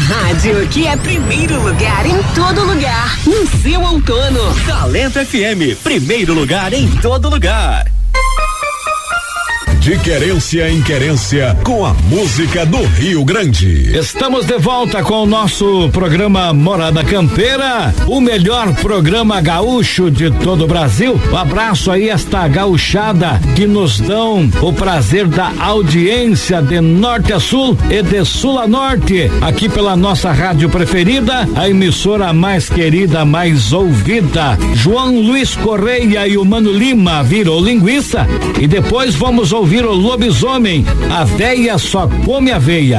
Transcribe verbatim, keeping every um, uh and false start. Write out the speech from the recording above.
rádio que é primeiro lugar em todo lugar. No seu outono. Talento F M, primeiro lugar em todo lugar. De querência em querência, com a música do Rio Grande. Estamos de volta com o nosso programa Morada Campeira, o melhor programa gaúcho de todo o Brasil. Um abraço aí esta gauchada que nos dão o prazer da audiência de norte a sul e de sul a norte, aqui pela nossa rádio preferida, a emissora mais querida, mais ouvida. João Luiz Correia e o Mano Lima virou linguiça e depois vamos ouvir o lobisomem, a véia só come aveia.